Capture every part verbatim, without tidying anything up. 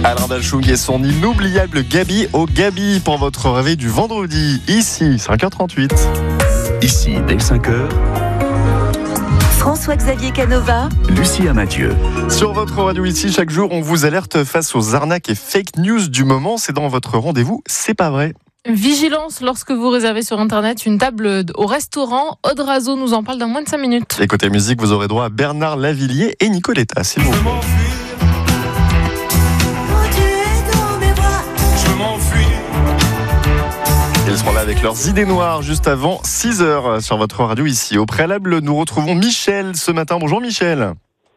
Alain Bachung et son inoubliable Gabi au Gabi pour votre réveil du vendredi. Ici, cinq heures trente-huit. Ici, dès cinq heures, François-Xavier Canova, Lucie Amadieu. Sur votre radio ici, chaque jour, on vous alerte face aux arnaques et fake news du moment. C'est dans votre rendez-vous, c'est pas vrai. Vigilance lorsque vous réservez sur Internet une table au restaurant. Aude Razo nous en parle dans moins de cinq minutes. Et côté musique, vous aurez droit à Bernard Lavilliers et Nicoletta, s'il vous plaît. Ils seront là avec leurs idées noires juste avant six heures sur votre radio ici. Au préalable, nous retrouvons Michel ce matin. Bonjour Michel.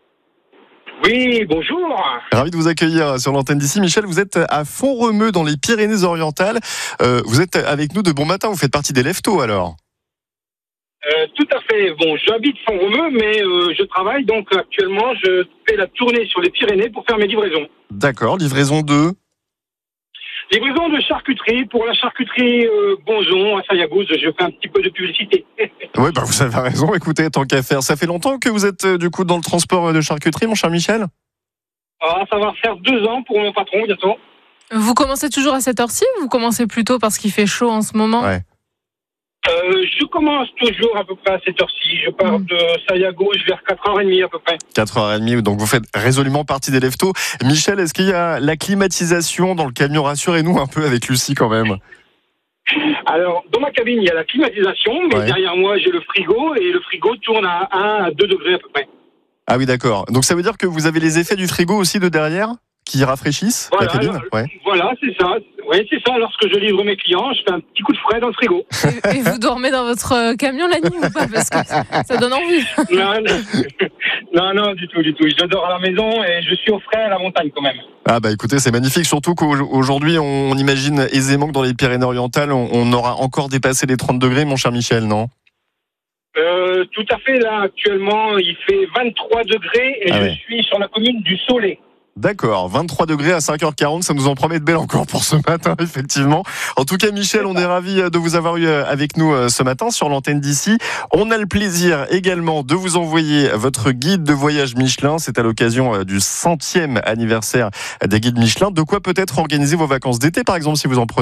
Oui, bonjour. Ravi de vous accueillir sur l'antenne d'ici. Michel, vous êtes à Font-Romeu dans les Pyrénées-Orientales. Euh, vous êtes avec nous de bon matin, vous faites partie des lève-tôt alors. Euh, tout à fait. Bon, j'habite Font-Romeu, mais euh, je travaille, donc actuellement, je fais la tournée sur les Pyrénées pour faire mes livraisons. D'accord, livraison deux. Livraison de charcuterie pour la charcuterie euh, Bonzon à Sayagouz. Je fais un petit peu de publicité. Oui, bah vous avez raison. Écoutez, tant qu'à faire, ça fait longtemps que vous êtes euh, du coup dans le transport de charcuterie, mon cher Michel ? Ah, ça va faire deux ans pour mon patron bientôt. Vous commencez toujours à cette heure-ci ou vous commencez plus tôt parce qu'il fait chaud en ce moment ? Ouais. Euh, je commence toujours à peu près à cette heure-ci. Je pars Mmh. de Sayagouz vers quatre heures trente à peu près. quatre heures trente, donc vous faites résolument partie des lève-tôt. Michel, est-ce qu'il y a la climatisation dans le camion ? Rassurez-nous un peu avec Lucie quand même. Alors, dans ma cabine, il y a la climatisation, mais Ouais. derrière moi, j'ai le frigo, et le frigo tourne à un à deux degrés à peu près. Ah oui, d'accord. Donc ça veut dire que vous avez les effets du frigo aussi de derrière qui rafraîchissent Voilà, la cabine ? alors, Ouais. voilà, c'est ça. Oui, c'est ça. Lorsque je livre mes clients, je fais un petit coup de frais dans le frigo. Et, et vous dormez dans votre camion la nuit ou pas ? Parce que ça donne envie. non, non. non, non, du tout, du tout. Je dors à la maison et je suis au frais à la montagne quand même. Ah bah écoutez, c'est magnifique, surtout qu'aujourd'hui on imagine aisément que dans les Pyrénées-Orientales on, on aura encore dépassé les trente degrés, mon cher Michel, non ? Euh, tout à fait. Là, actuellement, il fait vingt-trois degrés et Ah je ouais. suis sur la commune du Soleil. D'accord, vingt-trois degrés à cinq heures quarante, ça nous en promet de belles encore pour ce matin, effectivement. En tout cas, Michel, on est ravis de vous avoir eu avec nous ce matin sur l'antenne d'ici. On a le plaisir également de vous envoyer votre guide de voyage Michelin. C'est à l'occasion du centième anniversaire des guides Michelin. De quoi peut-être organiser vos vacances d'été, par exemple, si vous en prenez ?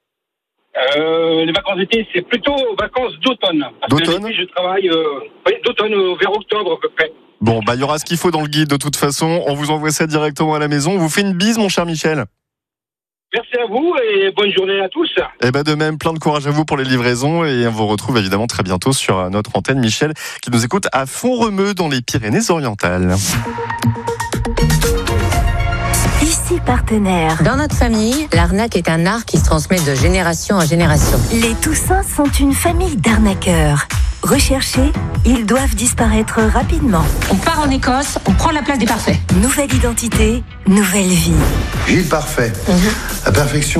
Euh, les vacances d'été, c'est plutôt vacances d'automne. Parce D'automne ? que l'été, je travaille euh, oui, d'automne euh, vers octobre à peu près. Bon, bah il y aura ce qu'il faut dans le guide de toute façon. On vous envoie ça directement à la maison. On vous fait une bise, mon cher Michel. Merci à vous et bonne journée à tous. Et bah de même, plein de courage à vous pour les livraisons et on vous retrouve évidemment très bientôt sur notre antenne. Michel qui nous écoute à Font-Romeu dans les Pyrénées-Orientales. ici partenaire. Dans notre famille, l'arnaque est un art qui se transmet de génération en génération. Les Toussins sont une famille d'arnaqueurs. Recherchés, ils doivent disparaître rapidement. On part en Écosse, on prend la place des parfaits. Nouvelle identité, nouvelle vie. Gilles Parfait. La perfection.